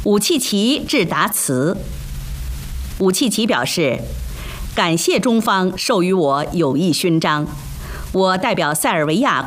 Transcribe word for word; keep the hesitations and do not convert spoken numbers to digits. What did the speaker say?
武契奇致答词。武契奇表示，感谢中方授予我友谊勋章，我代表塞尔维亚